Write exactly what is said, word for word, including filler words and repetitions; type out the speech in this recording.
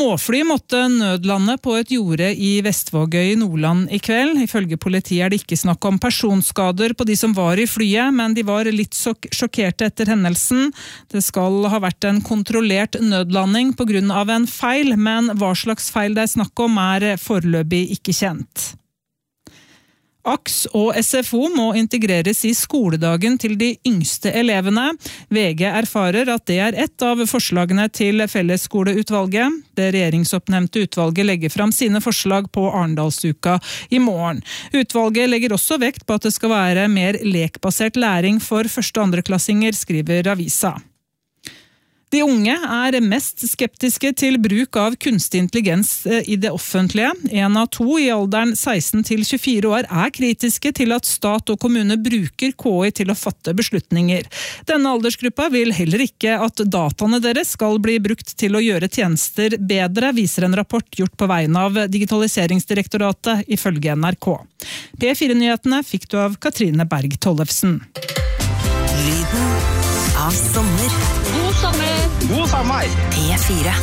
småfly måtte nødlande på et jorde i Vestvågøy i Nordland i kveld. Ifølge politiet er det ikke snakk om personskader på de som var i flyet, men de var litt sjokkerte etter hendelsen. Det skal ha vært en kontrollert nødlanding på grunn av en feil, men hva slags feil det er snakk om er foreløpig ikke kjent. A K S og S F O må integreres i skoledagen til de yngste elevene. V G erfarer at det er ett av forslagene til Fellesskoleutvalget. Det regjeringsoppnevnte utvalget legger fram sine forslag på Arendalsuka i morgen. Utvalget legger også vekt på at det skal være mer lekbasert læring for første- og andreklassinger, skriver avisa. De unge er mest skeptiske til bruk av kunstig intelligens i det offentlige. En av to i alderen seksten til tjuefire år er kritiske til at stat og kommune bruker K I til å fatte beslutninger. Denne aldersgruppa vil heller ikke at dataene deres skal bli brukt til å gjøre tjenester bedre, viser en rapport gjort på vegne av Digitaliseringsdirektoratet ifølge N R K. P fire-nyhetene fikk du av Katrine Berg Tollefsen. Lyden av sommer. God sommer! God sommer! P fire.